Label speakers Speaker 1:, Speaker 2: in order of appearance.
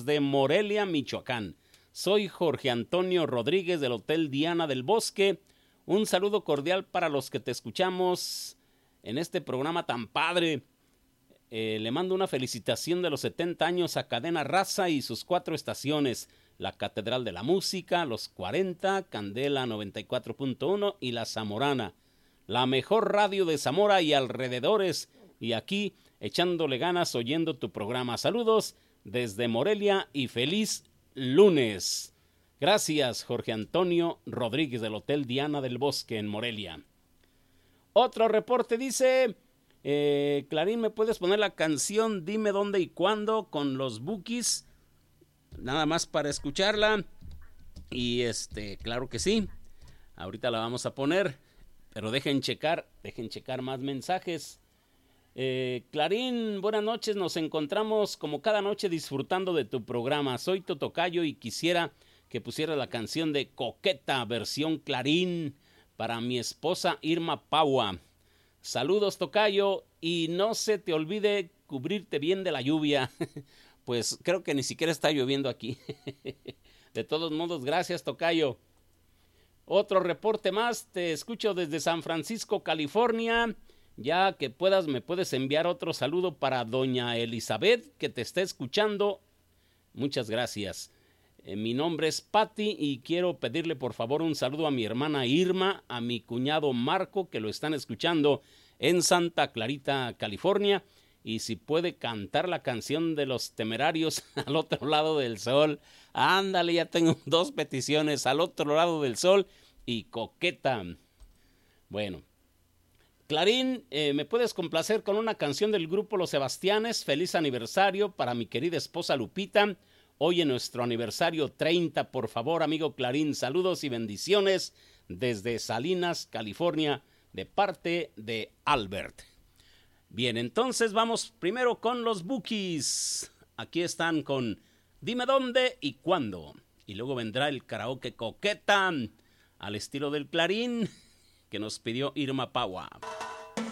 Speaker 1: desde Morelia, Michoacán. Soy Jorge Antonio Rodríguez del Hotel Diana del Bosque. Un saludo cordial para los que te escuchamos en este programa tan padre. Le mando una felicitación de los 70 años a Cadena Raza y sus 4 estaciones. La Catedral de la Música, los 40, Candela 94.1 y La Zamorana. La mejor radio de Zamora y alrededores. Y aquí, echándole ganas, oyendo tu programa. Saludos desde Morelia y feliz lunes. Gracias, Jorge Antonio Rodríguez del Hotel Diana del Bosque en Morelia. Otro reporte dice... Clarín, ¿me puedes poner la canción Dime dónde y cuándo con los Bukis? Nada más para escucharla. Y claro que sí. Ahorita la vamos a poner. Pero dejen checar más mensajes. Clarín, buenas noches. Nos encontramos como cada noche disfrutando de tu programa. Soy tu tocayo y quisiera que pusiera la canción de Coqueta, versión Clarín, para mi esposa Irma Paua. Saludos, tocayo, y no se te olvide cubrirte bien de la lluvia. Pues creo que ni siquiera está lloviendo aquí. De todos modos, gracias, tocayo. Otro reporte más, te escucho desde San Francisco, California. Ya que puedas, me puedes enviar otro saludo para doña Elizabeth, que te está escuchando. Muchas gracias. Mi nombre es Patti y quiero pedirle por favor un saludo a mi hermana Irma, a mi cuñado Marco, que lo están escuchando en Santa Clarita, California, y si puede cantar la canción de Los Temerarios, Al otro lado del sol. Ándale, ya tengo 2 peticiones, Al otro lado del sol y Coqueta. Bueno, Clarín, ¿me puedes complacer con una canción del grupo Los Sebastianes? Feliz aniversario para mi querida esposa Lupita. Hoy en nuestro aniversario 30, por favor, amigo Clarín, saludos y bendiciones desde Salinas, California, de parte de Albert. Bien, entonces vamos primero con los Bukis. Aquí están con Dime dónde y cuándo. Y luego vendrá el karaoke Coqueta, al estilo del Clarín, que nos pidió Irma Paua.